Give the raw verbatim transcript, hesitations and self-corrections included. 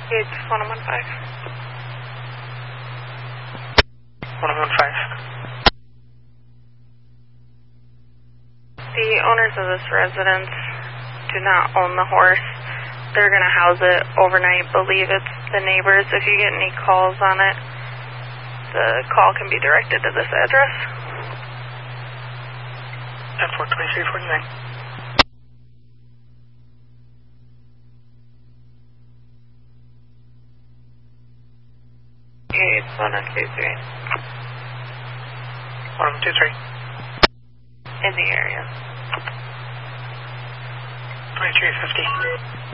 It's one one five. one one five. The owners of this residence do not own the horse. They're going to house it overnight. Believe it's the neighbors. If you get any calls on it, the call can be directed to this address. ten four twenty-three forty-nine. It's one one two three. one one two three. In the area. twenty-three fifty.